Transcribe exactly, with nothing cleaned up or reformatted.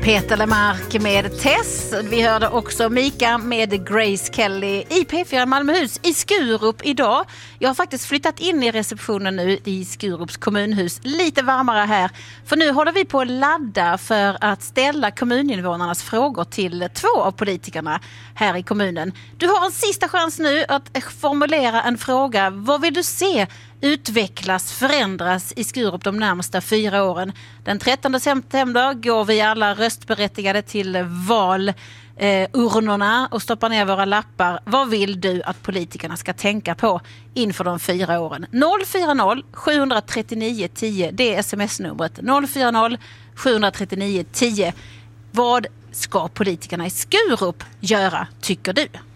Peter Lemark med Tess. Vi hörde också Mika med Grace Kelly i P fyra Malmöhus i Skurup idag. Jag har faktiskt flyttat in i receptionen nu i Skurups kommunhus. Lite varmare här. För nu håller vi på att ladda för att ställa kommuninvånarnas frågor till två av politikerna här i kommunen. Du har en sista chans nu att formulera en fråga. Vad vill du se utvecklas, förändras i Skurup de närmaste fyra åren? Den trettonde september går vi alla röstberättigade till valurnorna och stoppar ner våra lappar. Vad vill du att politikerna ska tänka på inför de fyra åren? noll fyra noll sju tre nio ett zero, det är sms-numret. noll fyra noll sju tre nio ett zero. Vad ska politikerna i Skurup göra, tycker du?